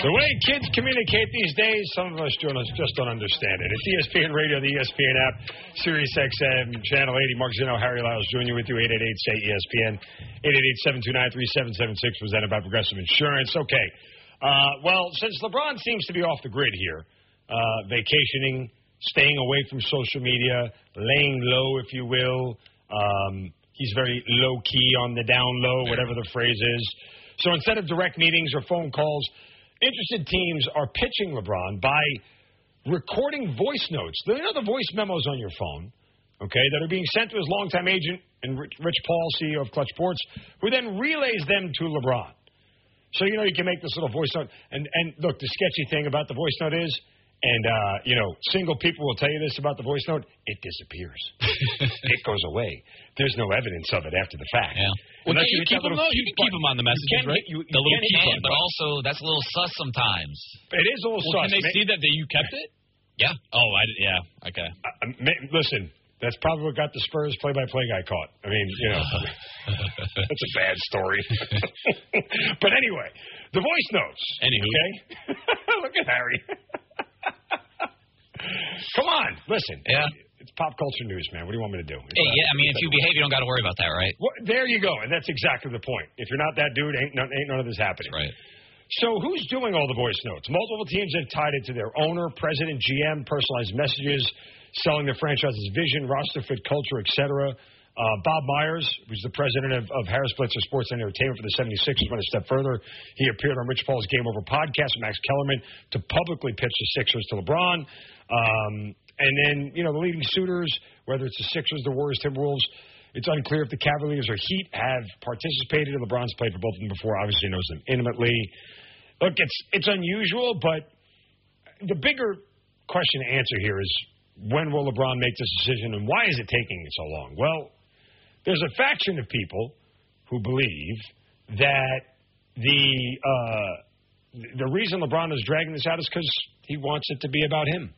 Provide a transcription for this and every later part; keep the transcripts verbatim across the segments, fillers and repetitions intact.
The way kids communicate these days, some of us just don't understand it. It's E S P N Radio, the E S P N app, Sirius X M, Channel eighty. Mark Zinno, Harry Lyles Junior with you, eight eight eight, S A Y, E S P N, eight eight eight, seven two nine, three seven seven six, presented by Progressive Insurance. Okay. Uh, well, since LeBron seems to be off the grid here, uh, vacationing, staying away from social media, laying low, if you will, um, he's very low-key on the down low, whatever the phrase is. So instead of direct meetings or phone calls, interested teams are pitching LeBron by recording voice notes. You know the voice memos on your phone, okay, that are being sent to his longtime agent and Rich, Rich Paul, C E O of Clutch Sports, who then relays them to LeBron. So, you know, you can make this little voice note. And, and look, the sketchy thing about the voice note is, and, uh, you know, single people will tell you this about the voice note, it disappears. It goes away. There's no evidence of it after the fact. Yeah. Well, you, you, keep them, you can keep them on the messages, right? You, you the little keep can, but also that's a little sus sometimes. It is a little well, sus. Can they see that they, you kept it? Yeah. Oh, I, yeah. Okay. Uh, listen, that's probably what got the Spurs play-by-play guy caught. I mean, you know, that's a bad story. But anyway, the voice notes. Anywho. Okay? Look at Harry. Come on, listen. Yeah. It's pop culture news, man. What do you want me to do? Hey, yeah, I mean, if you behave, you don't got to worry about that, right? Well, there you go, and that's exactly the point. If you're not that dude, ain't none, ain't none of this happening. Right. So who's doing all the voice notes? Multiple teams have tied it to their owner, president, G M, personalized messages, selling their franchise's vision, roster fit culture, et cetera. Uh, Bob Myers, who's the president of, of Harris Blitzer Sports and Entertainment for the seventy-sixers, went a step further. He appeared on Rich Paul's Game Over podcast with Max Kellerman to publicly pitch the Sixers to LeBron. Um, and then, you know, the leading suitors, whether it's the Sixers, the Warriors, Timberwolves, it's unclear if the Cavaliers or Heat have participated. LeBron's played for both of them before, obviously knows them intimately. Look, it's it's unusual, but the bigger question to answer here is, when will LeBron make this decision, and why is it taking so long? Well, there's a faction of people who believe that the uh, the reason LeBron is dragging this out is because he wants it to be about him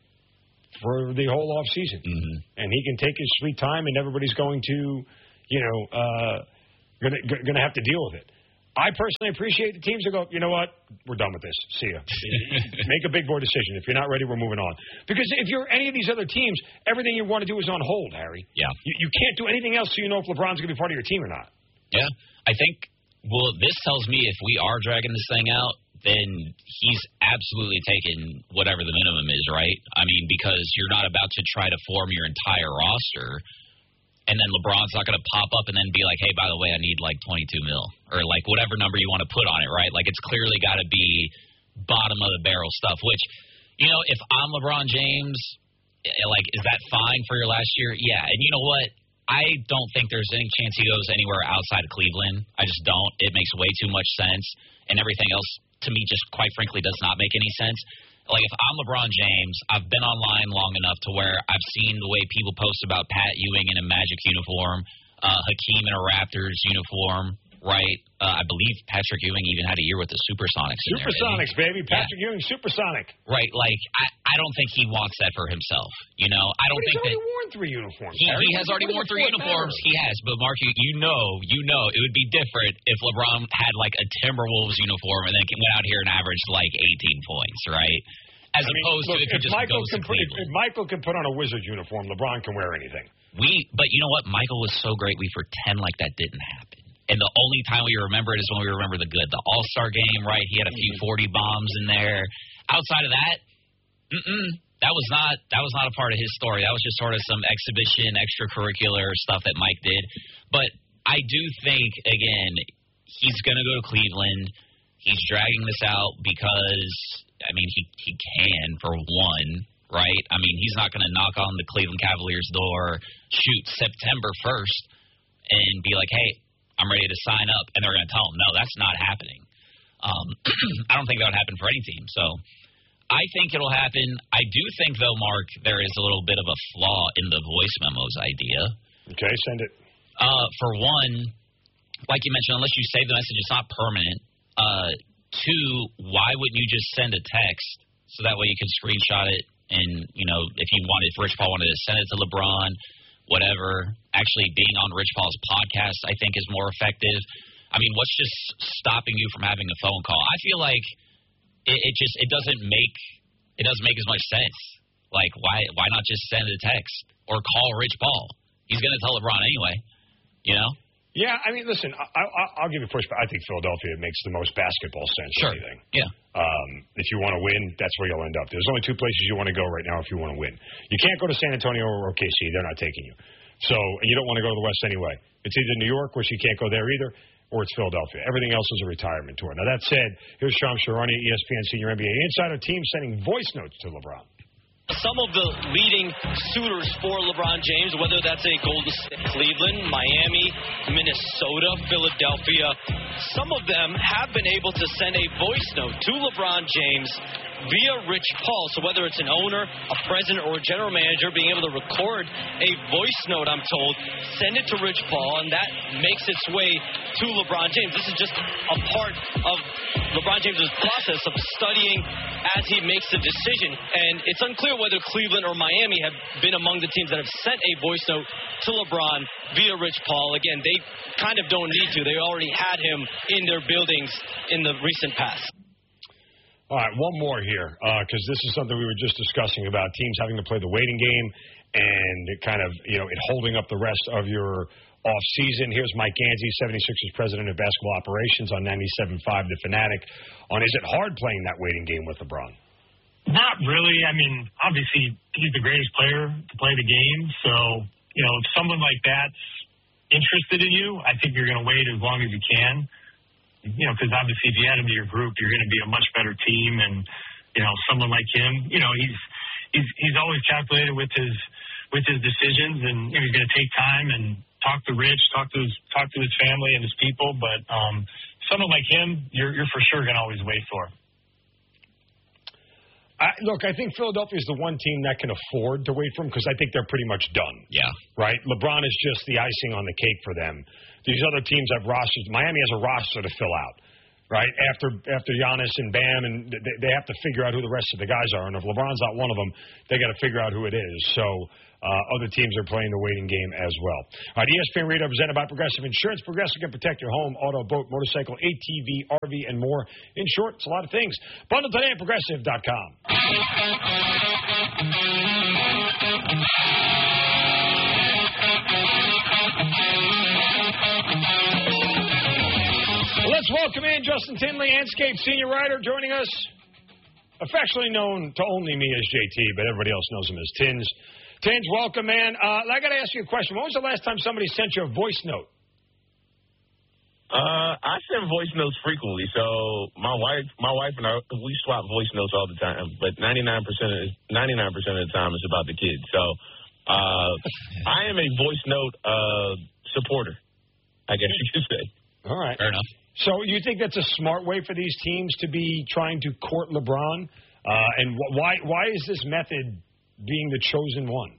for the whole off season, mm-hmm. and he can take his sweet time, and everybody's going to, you know, uh, gonna gonna have to deal with it. I personally appreciate the teams that go, you know what, we're done with this. See ya. Make a big boy decision. If you're not ready, we're moving on. Because if you're any of these other teams, everything you want to do is on hold, Harry. Yeah. You, you can't do anything else so you know if LeBron's going to be part of your team or not. Yeah. I think, well, this tells me if we are dragging this thing out, then he's absolutely taking whatever the minimum is, right? I mean, because you're not about to try to form your entire roster, and then LeBron's not going to pop up and then be like, hey, by the way, I need like twenty-two mil, or like whatever number you want to put on it, right? Like, it's clearly got to be bottom of the barrel stuff, which, you know, if I'm LeBron James, like, is that fine for your last year? Yeah. And you know what? I don't think there's any chance he goes anywhere outside of Cleveland. I just don't. It makes way too much sense, and everything else, to me, just quite frankly, does not make any sense. Like, if I'm LeBron James, I've been online long enough to where I've seen the way people post about Pat Ewing in a Magic uniform, uh, Hakeem in a Raptors uniform, right? Uh, I believe Patrick Ewing even had a year with the Supersonics. Supersonics, there, baby. Patrick yeah. Ewing, Supersonic. Right. Like, I, I don't think he wants that for himself. You know, I don't but think he's that. He's already worn three uniforms. He, he has already worn three uniforms. Matter? He has. But, Mark, you, you know, you know, it would be different if LeBron had, like, a Timberwolves uniform and then went out here and averaged, like, eighteen points, right? As I mean, opposed look, to if, if he just Michael goes can to put, Cleveland. If, if Michael can put on a Wizard uniform, LeBron can wear anything. We, but you know what? Michael was so great, we pretend like that didn't happen. And the only time we remember it is when we remember the good. The All-Star game, right? He had a few forty bombs in there. Outside of that, mm-mm, that was not that was not a part of his story. That was just sort of some exhibition, extracurricular stuff that Mike did. But I do think, again, he's going to go to Cleveland. He's dragging this out because, I mean, he, he can, for one, right? I mean, he's not going to knock on the Cleveland Cavaliers' door, shoot, September first, and be like, hey, I'm ready to sign up. And they're going to tell him, no, that's not happening. Um, I don't think that would happen for any team. So I think it'll happen. I do think, though, Mark, there is a little bit of a flaw in the voice memos idea. Okay, send it. Uh, for one, like you mentioned, unless you save the message, it's not permanent. Uh, two, why wouldn't you just send a text so that way you can screenshot it and, you know, if you wanted, if Rich Paul wanted to send it to LeBron, whatever, actually being on Rich Paul's podcast, I think, is more effective. I mean, what's just stopping you from having a phone call? I feel like it, it just it doesn't make it doesn't make as much sense. Like, why why not just send a text or call Rich Paul? He's going to tell LeBron anyway, you know? Yeah, I mean, listen, I, I, I'll give you pushback. I think Philadelphia makes the most basketball sense sure. of anything. Yeah. Um, if you want to win, that's where you'll end up. There's only two places you want to go right now if you want to win. You can't go to San Antonio or O K C. They're not taking you. So, and you don't want to go to the West anyway. It's either New York, which you can't go there either, or it's Philadelphia. Everything else is a retirement tour. Now, that said, here's Shams Charania, E S P N senior N B A insider, team sending voice notes to LeBron. Some of the leading suitors for LeBron James, whether that's a Golden State, Cleveland, Miami, Minnesota, Philadelphia, some of them have been able to send a voice note to LeBron James via Rich Paul. So whether it's an owner, a president, or a general manager being able to record a voice note, I'm told, send it to Rich Paul, and that makes its way to LeBron James. This is just a part of LeBron James' process of studying as he makes the decision. And it's unclear whether Cleveland or Miami have been among the teams that have sent a voice note to LeBron via Rich Paul. Again, they kind of don't need to. They already had him in their buildings in the recent past. All right, one more here, because uh, this is something we were just discussing about teams having to play the waiting game and it kind of, you know, it holding up the rest of your off-season. Here's Mike Gansey, seventy-sixers president of basketball operations on ninety-seven point five The Fanatic, on is it hard playing that waiting game with LeBron? Not really. I mean, obviously, he's the greatest player to play the game. So, you know, if someone like that's interested in you, I think you're going to wait as long as you can. You know, because obviously if you add him to your group, you're going to be a much better team. And, you know, someone like him, you know, he's he's he's always calculated with his with his decisions, and you know, he's going to take time and talk to Rich, talk to his talk to his family and his people. But um, someone like him, you're you're for sure going to always wait for. I, look, I think Philadelphia is the one team that can afford to wait for him because I think they're pretty much done. Yeah. Right? LeBron is just the icing on the cake for them. These other teams have rosters. Miami has a roster to fill out, right? After after Giannis and Bam, and they, they have to figure out who the rest of the guys are. And if LeBron's not one of them, they got to figure out who it is. So uh, other teams are playing the waiting game as well. All right, E S P N Radio presented by Progressive Insurance. Progressive can protect your home, auto, boat, motorcycle, A T V, R V, and more. In short, it's a lot of things. Bundle today at Progressive dot com. Let's welcome in Justin Tinley, Anscape senior writer, joining us. Affectionately known to only me as J T, but everybody else knows him as Tins. Tins, welcome, man. Uh, I got to ask you a question. When was the last time somebody sent you a voice note? Uh, I send voice notes frequently. So my wife, my wife and I, we swap voice notes all the time. But ninety-nine percent of ninety-nine percent of the time, it's about the kids. So uh, I am a voice note uh, supporter, I guess you could say. All right, fair enough. So you think that's a smart way for these teams to be trying to court LeBron? Uh, and wh- why why is this method being the chosen one?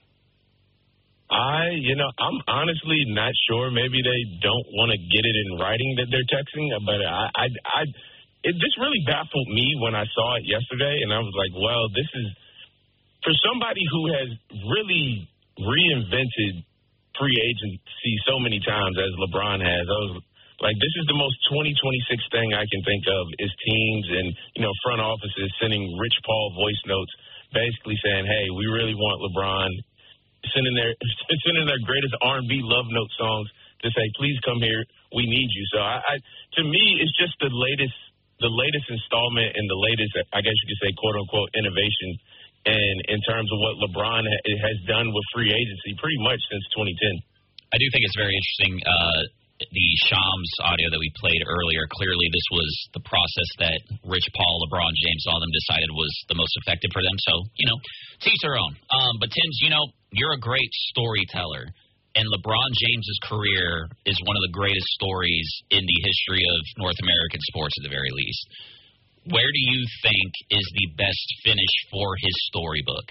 I, you know, I'm honestly not sure. Maybe they don't want to get it in writing that they're texting, but I, I, I, it just really baffled me when I saw it yesterday, and I was like, well, this is, for somebody who has really reinvented free agency so many times as LeBron has, I was like, this is the most twenty twenty-six thing I can think of is teams and, you know, front offices sending Rich Paul voice notes basically saying, hey, we really want LeBron, sending their sending their greatest R and B love note songs to say, please come here, we need you. So I, I to me, it's just the latest the latest installment and the latest, I guess you could say, quote unquote, innovation and in terms of what LeBron ha- has done with free agency pretty much since twenty ten. I do think it's very interesting. Uh, the Shams audio that we played earlier, clearly this was the process that Rich Paul, LeBron James, all them decided was the most effective for them. So, you know, to each their own. Um, but, Tins, you know, you're a great storyteller, and LeBron James's career is one of the greatest stories in the history of North American sports at the very least. Where do you think is the best finish for his storybook?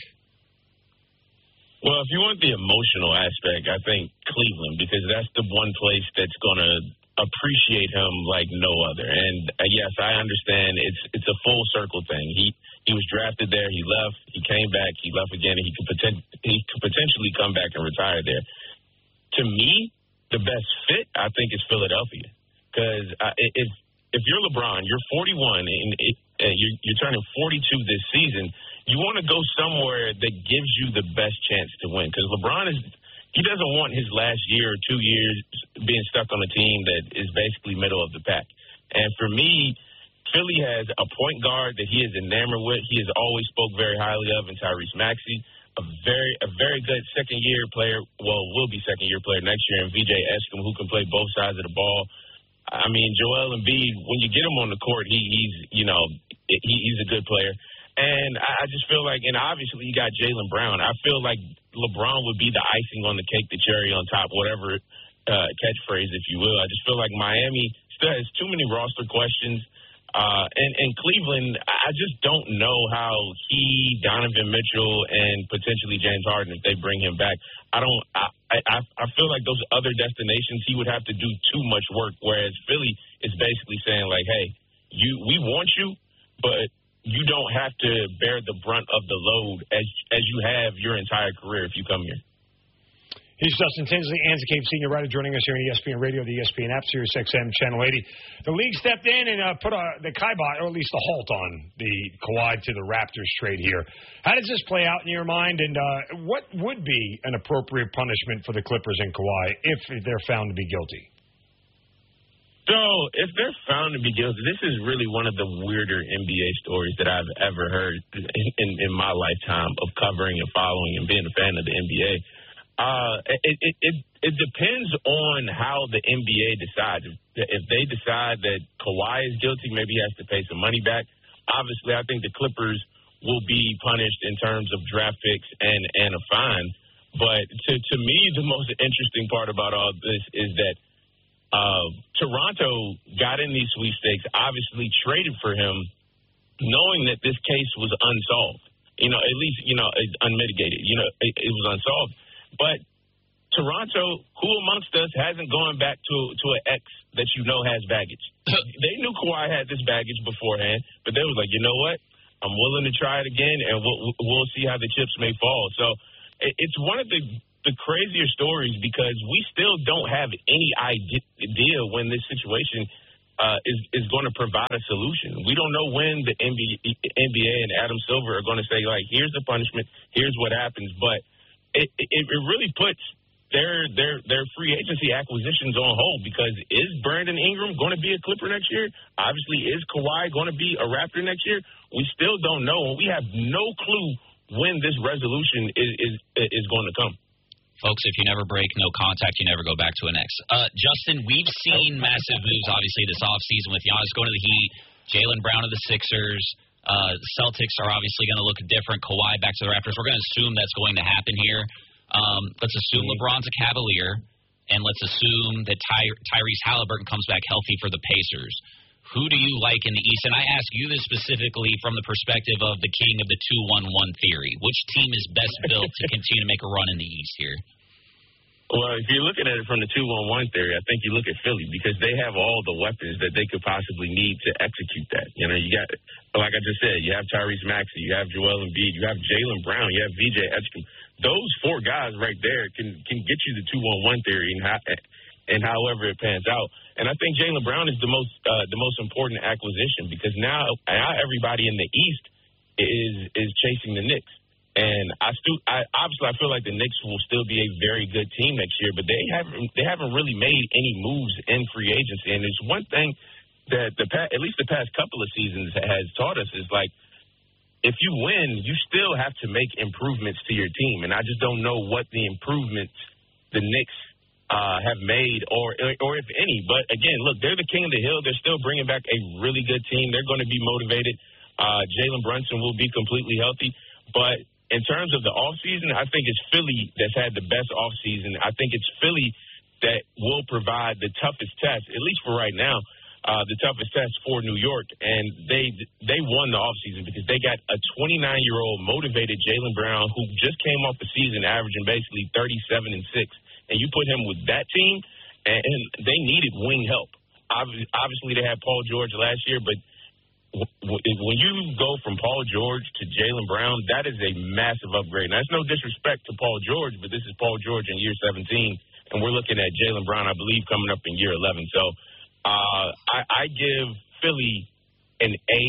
Well, if you want the emotional aspect, I think Cleveland, because that's the one place that's going to appreciate him like no other. And uh, yes, I understand it's it's a full circle thing. He he was drafted there, he left, he came back, he left again, and he could poten- he could potentially come back and retire there. To me, the best fit, I think, is Philadelphia, because uh, if if you're LeBron, you're forty-one, and it, you're, you're turning forty-two this season. You want to go somewhere that gives you the best chance to win. Because LeBron is he doesn't want his last year or two years being stuck on a team that is basically middle of the pack. And for me, Philly has a point guard that he is enamored with. He has always spoke very highly of in Tyrese Maxey, a very a very good second-year player, well, will be second-year player next year, and V J Eshkam, who can play both sides of the ball. I mean, Joel Embiid, when you get him on the court, he, he's, you know, he, he's a good player. And I just feel like, and obviously you got Jaylen Brown. I feel like LeBron would be the icing on the cake, the cherry on top, whatever uh, catchphrase, if you will. I just feel like Miami still has too many roster questions. Uh, and, and Cleveland, I just don't know how he, Donovan Mitchell, and potentially James Harden, if they bring him back. I don't. I, I I feel like those other destinations, he would have to do too much work. Whereas Philly is basically saying like, hey, you we want you, but you don't have to bear the brunt of the load as as you have your entire career if you come here. He's Justin Tinsley, Anza Cave senior writer, joining us here on E S P N Radio, the E S P N app, Sirius X M, Channel eighty. The league stepped in and uh, put a, the kibosh, or at least a halt on the Kawhi to the Raptors trade here. How does this play out in your mind, and uh, what would be an appropriate punishment for the Clippers and Kawhi if they're found to be guilty? So, if they're found to be guilty, this is really one of the weirder N B A stories that I've ever heard in, in, in my lifetime of covering and following and being a fan of the N B A. Uh, it, it, it, it depends on how the N B A decides. If, if they decide that Kawhi is guilty, maybe he has to pay some money back. Obviously, I think the Clippers will be punished in terms of draft picks and, and a fine. But to, to me, the most interesting part about all this is that uh, Toronto got in these sweepstakes, obviously traded for him, knowing that this case was unsolved. You know, at least, you know, unmitigated. You know, it, it was unsolved. But Toronto, who amongst us hasn't gone back to to an ex that you know has baggage? They knew Kawhi had this baggage beforehand, but they was like, you know what? I'm willing to try it again, and we'll, we'll see how the chips may fall. So it, it's one of the, the crazier stories because we still don't have any idea when this situation uh, is, is going to provide a solution. We don't know when the N B A, N B A and Adam Silver are going to say, like, here's the punishment, here's what happens, but It, it it really puts their their their free agency acquisitions on hold because is Brandon Ingram going to be a Clipper next year? Obviously, is Kawhi going to be a Raptor next year? We still don't know, and we have no clue when this resolution is is, is going to come. Folks, if you never break no contact, you never go back to an ex. Uh, Justin, we've seen massive moves, obviously, this offseason with Giannis going to the Heat, Jaylen Brown to the Sixers. Uh, the Celtics are obviously going to look different. Kawhi back to the Raptors. We're going to assume that's going to happen here. Um, let's assume LeBron's a Cavalier, and let's assume that Ty- Tyrese Halliburton comes back healthy for the Pacers. Who do you like in the East? And I ask you this specifically from the perspective of the king of the two one one theory. Which team is best built to continue to make a run in the East here? Well, if you're looking at it from the two one one theory, I think you look at Philly because they have all the weapons that they could possibly need to execute that. You know, you got, like I just said, you have Tyrese Maxey, you have Joel Embiid, you have Jaylen Brown, you have V J Eshkam. Those four guys right there can can get you the two one one theory and, how, and however it pans out. And I think Jaylen Brown is the most uh, the most important acquisition because now, now everybody in the East is is chasing the Knicks. And I still, I, obviously, I feel like the Knicks will still be a very good team next year, but they haven't, they haven't really made any moves in free agency. And there's one thing that the at least the past couple of seasons has taught us is like, if you win, you still have to make improvements to your team. And I just don't know what the improvements the Knicks uh, have made, or or if any. But again, look, they're the king of the hill. They're still bringing back a really good team. They're going to be motivated. Uh, Jalen Brunson will be completely healthy, but in terms of the offseason, I think it's Philly that's had the best offseason. I think it's Philly that will provide the toughest test, at least for right now, uh, the toughest test for New York. And they they won the offseason because they got a twenty-nine-year-old motivated Jaylen Brown who just came off the season averaging basically thirty-seven and six. And you put him with that team, and, and they needed wing help. Obviously, they had Paul George last year, but when you go from Paul George to Jaylen Brown, that is a massive upgrade. Now, that's no disrespect to Paul George, but this is Paul George in year seventeen, and we're looking at Jaylen Brown, I believe, coming up in year eleven. So uh, I, I give Philly an A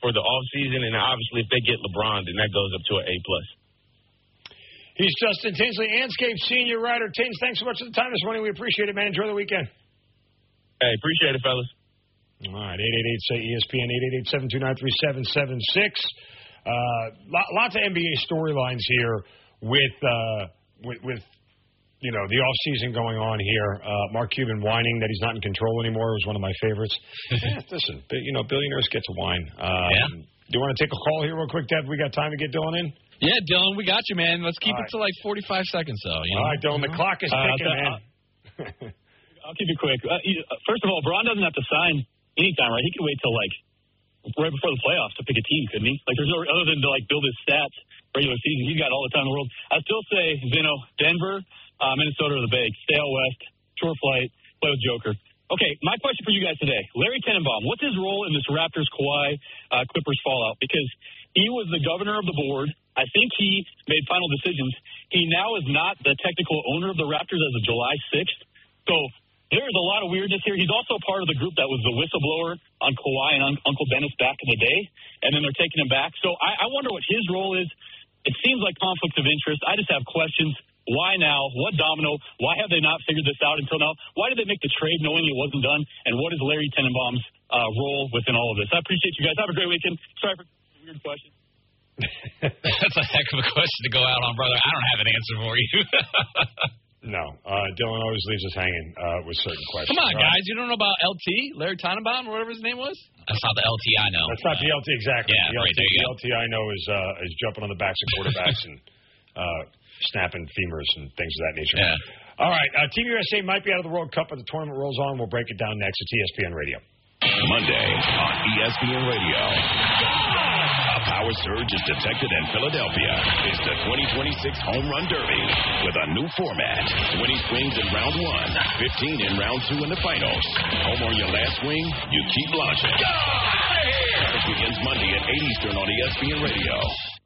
for the offseason. And obviously, if they get LeBron, then that goes up to an A plus. He's Justin Tinsley, Anscape senior writer. Tins, thanks so much for the time this morning. We appreciate it, man. Enjoy the weekend. Hey, appreciate it, fellas. All right, eight eight eight, say E S P N, eight eight eight, seven two nine, three seven seven six. Uh, lots of N B A storylines here with, uh, with, with, you know, the offseason going on here. Uh, Mark Cuban whining that he's not in control anymore was one of my favorites. Yeah, listen, you know, billionaires get to whine. Um, yeah. Do you want to take a call here real quick, Dev? We got time to get Dylan in? Yeah, Dylan, we got you, man. Let's keep All it right. to like forty-five seconds, though. You know? All right, Dylan, the clock is ticking, uh, man. I'll keep it quick. Uh, first of all, Braun doesn't have to sign anytime, right? He can wait till, like, right before the playoffs to pick a team, couldn't he? Like, there's no other than to, like, build his stats regular season. He's got all the time in the world. I'd still say, Zeno, Denver, uh, Minnesota, or the Bay. Stay out west, short flight, play with Joker. Okay, my question for you guys today. Larry Tenenbaum, what's his role in this Raptors-Kawhi uh, Clippers fallout? Because he was the governor of the board. I think he made final decisions. He now is not the technical owner of the Raptors as of July sixth. So there's a lot of weirdness here. He's also part of the group that was the whistleblower on Kawhi and un- Uncle Dennis back in the day, and then they're taking him back. So I, I wonder what his role is. It seems like conflicts of interest. I just have questions. Why now? What domino? Why have they not figured this out until now? Why did they make the trade knowing it wasn't done? And what is Larry Tenenbaum's uh, role within all of this? I appreciate you guys. Have a great weekend. Sorry for the weird question. That's a heck of a question to go out on, brother. I don't have an answer for you. No. Uh, Dylan always leaves us hanging uh, with certain questions. Come on, All right. guys. You don't know about L T, Larry Tenenbaum, or whatever his name was? That's not the L T I know. That's not the L T exactly. Yeah, the right, L T, there you the go. L T I know is uh, is jumping on the backs of quarterbacks and uh, snapping femurs and things of that nature. Yeah. All right, uh, Team U S A might be out of the World Cup, but the tournament rolls on. We'll break it down next at E S P N Radio. Monday on E S P N Radio. A power surge is detected in Philadelphia. It's the twenty twenty-six Home Run Derby with a new format. twenty swings in round one, fifteen in round two in the finals. Home or your last swing, you keep launching. It begins Monday at eight Eastern on E S P N Radio.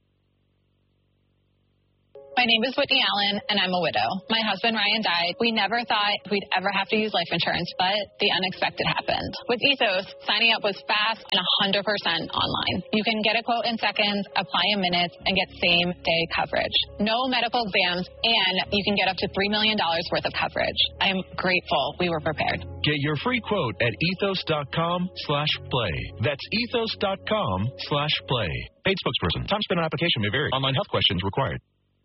My name is Whitney Allen, and I'm a widow. My husband, Ryan, died. We never thought we'd ever have to use life insurance, but the unexpected happened. With Ethos, signing up was fast and one hundred percent online. You can get a quote in seconds, apply in minutes, and get same-day coverage. No medical exams, and you can get up to three million dollars worth of coverage. I'm grateful we were prepared. Get your free quote at ethos.com slash play. That's ethos.com slash play. Paid spokesperson. Time spent on application may vary. Online health questions required.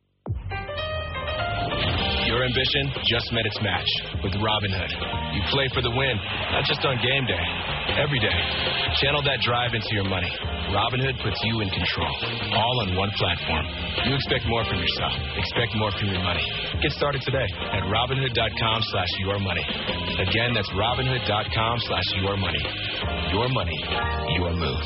Your ambition just met its match with Robinhood. You play for the win, not just on game day, every day. Channel that drive into your money. Robinhood puts you in control, all on one platform. You expect more from yourself. Expect more from your money. Get started today at Robinhood.com slash your money. Again, that's Robinhood.com slash your money. Your money, your move.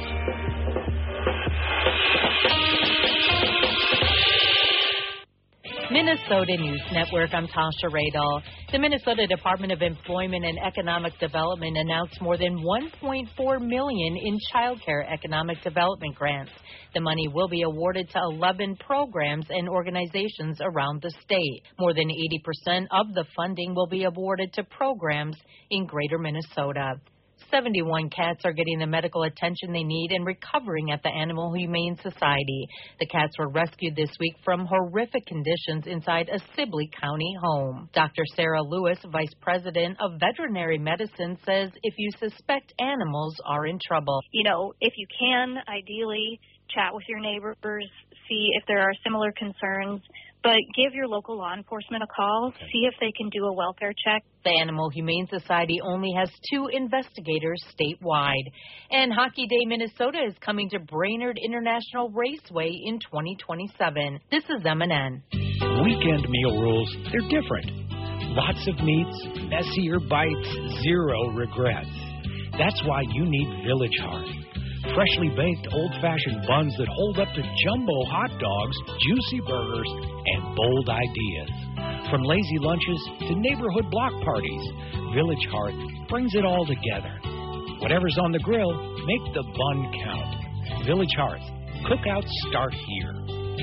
Minnesota News Network, I'm Tasha Radel. The Minnesota Department of Employment and Economic Development announced more than one point four million dollars in child care economic development grants. The money will be awarded to eleven programs and organizations around the state. More than eighty percent of the funding will be awarded to programs in greater Minnesota. seventy-one cats are getting the medical attention they need and recovering at the Animal Humane Society. The cats were rescued this week from horrific conditions inside a Sibley County home. Doctor Sarah Lewis, Vice President of Veterinary Medicine, says if you suspect animals are in trouble. You know, if you can, ideally chat with your neighbors, see if there are similar concerns. But give your local law enforcement a call, see if they can do a welfare check. The Animal Humane Society only has two investigators statewide. And Hockey Day Minnesota is coming to Brainerd International Raceway in twenty twenty-seven. This is M and N. Weekend meal rules, they're different. Lots of meats, messier bites, zero regrets. That's why you need Village Heart. Freshly baked, old-fashioned buns that hold up to jumbo hot dogs, juicy burgers, and bold ideas. From lazy lunches to neighborhood block parties, Village Heart brings it all together. Whatever's on the grill, make the bun count. Village Heart. Cookouts start here.